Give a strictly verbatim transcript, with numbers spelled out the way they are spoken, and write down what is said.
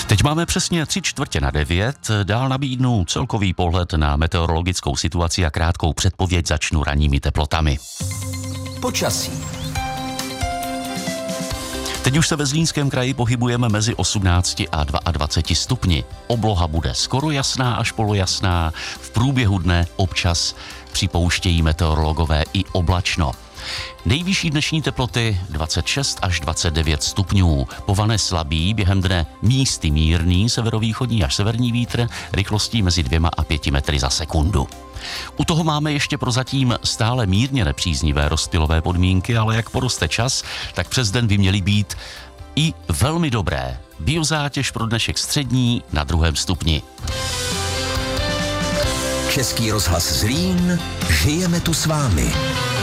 Teď máme přesně tři čtvrtě na devět, dál nabídnu celkový pohled na meteorologickou situaci a krátkou předpověď začnu ranními teplotami. Počasí. Teď už se ve Zlínském kraji pohybujeme mezi osmnácti a dvaceti dvěma stupni. Obloha bude skoro jasná až polojasná, v průběhu dne občas připouštějí meteorologové i oblačno. Nejvyšší dnešní teploty dvacet šest až dvacet devět stupňů. Povane slabý, během dne místy mírný severovýchodní až severní vítr rychlostí mezi dvěma a pěti metry za sekundu. U toho máme ještě prozatím stále mírně nepříznivé rozptylové podmínky, ale jak poroste čas, tak přes den by měly být i velmi dobré. Biozátěž pro dnešek střední na druhém stupni. Český rozhlas Zlín, žijeme tu s vámi.